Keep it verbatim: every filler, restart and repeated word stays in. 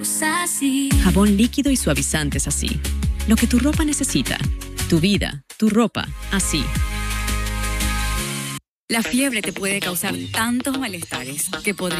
Así. Jabón líquido y suavizantes así. Lo que tu ropa necesita. Tu vida, tu ropa, así. La fiebre te puede causar tantos malestares que podría